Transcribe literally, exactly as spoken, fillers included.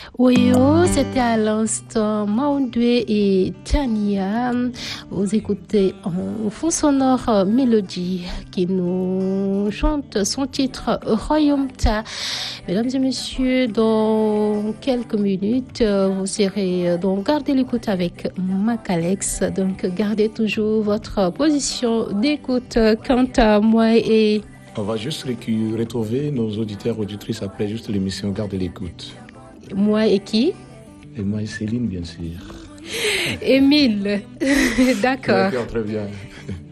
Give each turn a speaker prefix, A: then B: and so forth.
A: Oui, oh, c'était à l'instant Maoundoué et Tania. Vous écoutez en fond sonore euh, Mélodie qui nous chante son titre Royaume Ta. Mesdames et messieurs, dans quelques minutes, euh, vous serez euh, donc gardez l'écoute avec Macalex. Donc gardez toujours votre position d'écoute. Quant à moi et
B: On va juste récu- retrouver nos auditeurs, auditrices après juste l'émission Garde l'écoute.
A: moi et qui?
B: Et moi et Céline, bien sûr.
A: Émile. D'accord.
B: D'accord, très bien.